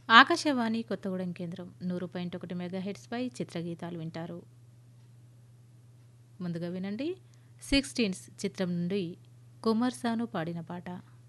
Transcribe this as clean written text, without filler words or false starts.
ఆకాశవాణి కొత్తగూడెం కేంద్రం 100.1 మెగాహెర్ట్జ్పై చిత్రగీతాలు వింటారు. ముందుగా వినండి 16 చిత్రం నుండి కుమార్ సాను పాడిన పాట.